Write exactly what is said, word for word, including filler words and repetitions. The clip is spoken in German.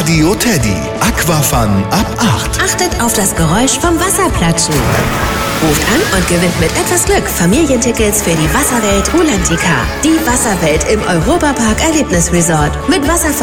Radio Teddy. Aquafun ab acht. Achtet auf das Geräusch vom Wasserplatschen. Ruft an und gewinnt mit etwas Glück Familientickets für die Wasserwelt Rulantica. Die Wasserwelt im Europapark Erlebnisresort. Mit Wasserver